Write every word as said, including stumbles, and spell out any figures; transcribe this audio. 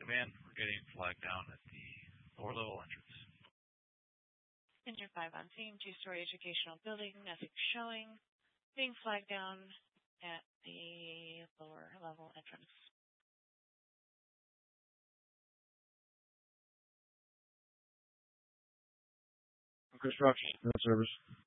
Command, we're getting flagged down at the lower level entrance. Engine five on scene, two-story educational building, nothing showing. Being flagged down at the lower level entrance. Construction, no service.